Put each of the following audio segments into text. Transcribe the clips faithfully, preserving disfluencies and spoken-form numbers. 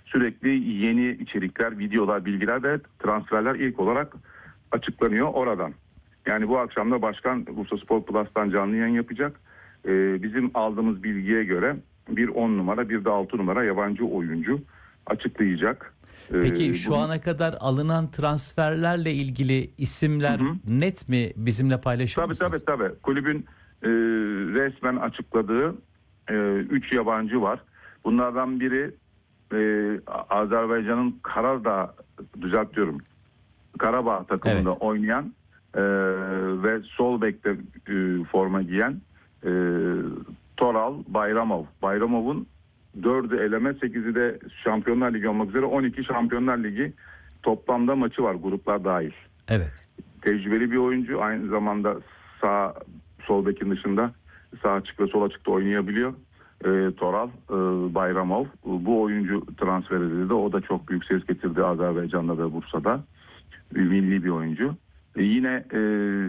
sürekli yeni içerikler, videolar, bilgiler ve transferler ilk olarak açıklanıyor oradan. Yani bu akşam da başkan Bursa Spor Plus'tan canlı yayın yapacak. Ee, bizim aldığımız bilgiye göre bir on numara bir de altı numara yabancı oyuncu açıklayacak. Ee, Peki şu bunu... ana kadar alınan transferlerle ilgili isimler, hı hı, net mi, bizimle paylaşır tabii, mısınız? Tabii tabii. Kulübün e, resmen açıkladığı üç e, yabancı var. Bunlardan biri e, Azerbaycan'ın Karadağ, düzeltiyorum, Karabağ takımında evet. oynayan e, ve sol bekte e, forma giyen e, Toral Bayramov. Bayramov'un dördü eleme, sekizi de Şampiyonlar Ligi olmak üzere on iki Şampiyonlar Ligi toplamda maçı var, gruplar dahil. Evet. Tecrübeli bir oyuncu, aynı zamanda sağ sol bekin dışında sağ açık ve sol açıkta oynayabiliyor. E, Toral e, Bayramov bu oyuncu transfer edildi. O da çok büyük ses getirdi Azerbaycan'da ve Bursa'da. Milli bir oyuncu. E, yine e,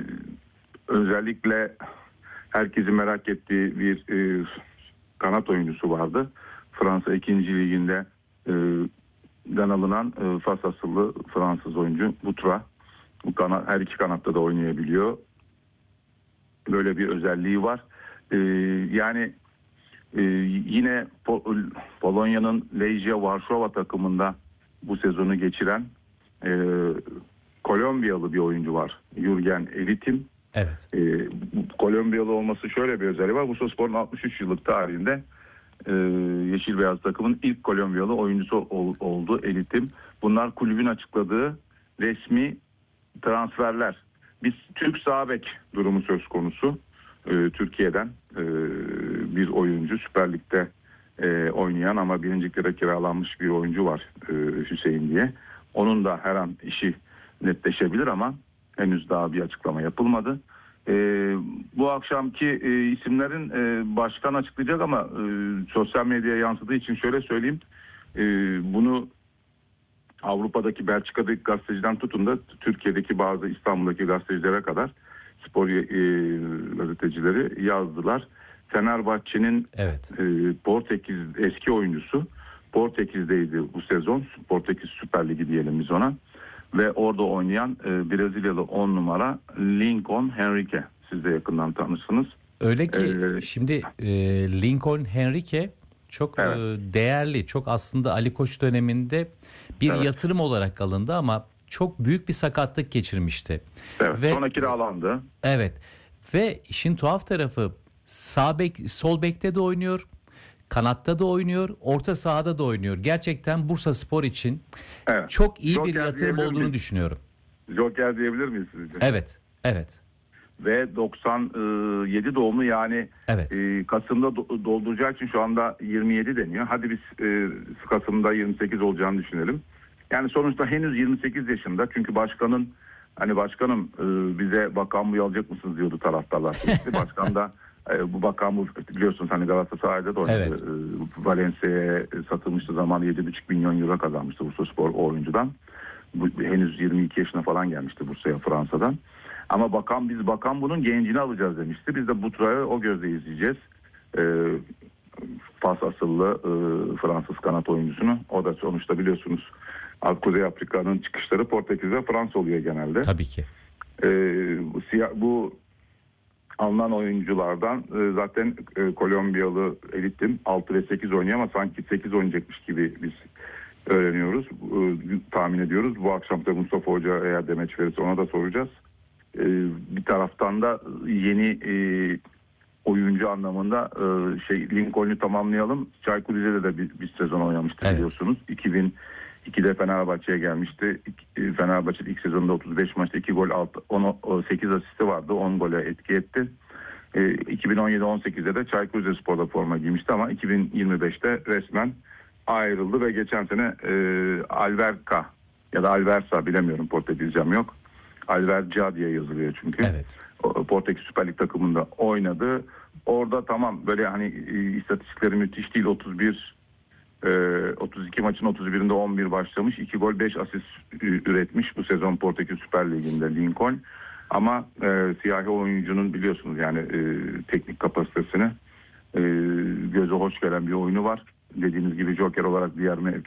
özellikle herkesin merak ettiği bir e, kanat oyuncusu vardı. Fransa ikinci liginde e, den alınan e, Fas asıllı Fransız oyuncu Butra. Bu kanat, her iki kanatta da oynayabiliyor. Böyle bir özelliği var. E, yani e, yine Pol- Polonya'nın Legia Varşova takımında bu sezonu geçiren e, Kolombiyalı bir oyuncu var. Jürgen Elitim. Evet. E, Kolombiyalı olması şöyle bir özelliği var. Bursaspor'un altmış üç yıllık tarihinde e, Yeşil Beyaz takımın ilk Kolombiyalı oyuncusu ol, oldu Elitim. Bunlar kulübün açıkladığı resmi transferler. Biz Türk sağ bek durumu söz konusu. E, Türkiye'den e, bir oyuncu, Süper Lig'de e, oynayan ama birinciliklere kiralanmış bir oyuncu var, e, Hüseyin diye. Onun da her an işi netleşebilir ama henüz daha bir açıklama yapılmadı. E, bu akşamki e, isimlerin e, başkan açıklayacak ama e, sosyal medyaya yansıdığı için şöyle söyleyeyim. E, bunu Avrupa'daki, Belçika'daki gazeteciden tutun da Türkiye'deki bazı İstanbul'daki gazetecilere kadar spor e, gazetecileri yazdılar. Fenerbahçe'nin evet. e, Portekiz eski oyuncusu Portekiz'deydi bu sezon. Portekiz Süper Ligi diyelim biz ona. Ve orada oynayan e, Brezilyalı on numara Lincoln Henrique. Siz de yakından tanırsınız. Öyle ki ee, şimdi e, Lincoln Henrique çok evet. e, değerli, çok aslında Ali Koç döneminde bir evet. yatırım olarak alındı ama çok büyük bir sakatlık geçirmişti. Evet, ve sonra kiralandı. Evet. Ve işin tuhaf tarafı sağ bek, sol bekte de oynuyor. Kanatta da oynuyor, orta sahada da oynuyor. Gerçekten Bursaspor için evet. çok iyi Joker bir yatırım olduğunu miyiz? düşünüyorum. Joker diyebilir miyiz sizce? Evet, evet. Ve doksan yedi doğumlu, yani evet. e, Kasım'da do- dolduracağı için şu anda yirmi yedi deniyor. Hadi biz e, Kasım'da yirmi sekiz olacağını düşünelim. Yani sonuçta henüz yirmi sekiz yaşında. Çünkü başkanın hani başkanım e, bize bakan alacak mısınız diyordu taraftarlar. Başkan da e, bu bakan biliyorsunuz hani Galatasaray'da da oynadı. Evet. E, Valencia'ya satılmıştı zaman yedi buçuk milyon euro kazanmıştı Bursaspor o oyuncudan. Bu, henüz yirmi iki yaşına falan gelmişti Bursa'ya Fransa'dan. Ama bakan biz bakan bunun gencini alacağız demişti. Biz de Butra'yı o gözle izleyeceğiz. E, Fas asıllı e, Fransız kanat oyuncusunu. O da sonuçta biliyorsunuz Kuzey Afrika'nın çıkışları Portekiz ve Fransa oluyor genelde. Tabii ki. E, bu, siyah, bu alınan oyunculardan e, zaten e, Kolombiyalı Elitim altı ve sekiz oynuyor ama sanki sekiz oynayacakmış gibi biz öğreniyoruz. E, tahmin ediyoruz. Bu akşam da Mustafa Hoca eğer demeç verirse ona da soracağız. E, bir taraftan da yeni e, oyuncu anlamında e, şey Lincoln'u tamamlayalım. Çaykur Rize'de de bir, bir sezon oynamıştı evet. biliyorsunuz. iki bin ikide Fenerbahçe'ye gelmişti. Fenerbahçe ilk sezonunda otuz beş maçta iki gol, on, sekiz asisti vardı. on gole etki etti. E, iki bin on yedi on sekizde de Çaykur Rizespor'da forma giymişti ama iki bin yirmi beşte resmen ayrıldı ve geçen sene e, Alverca ya da Alversa, bilemiyorum, Portekizcem yok. Alverca diye yazılıyor çünkü. Evet. Portekiz Süper Lig takımında oynadı. Orada tamam böyle hani istatistikleri müthiş değil. otuz bir otuz iki maçın otuz birinde on bir başlamış. iki gol beş asist üretmiş bu sezon Portekiz Süper Ligi'nde Lincoln. Ama e, siyahi oyuncunun biliyorsunuz yani e, teknik kapasitesini e, göze hoş gelen bir oyunu var. Dediğiniz gibi Joker olarak diğer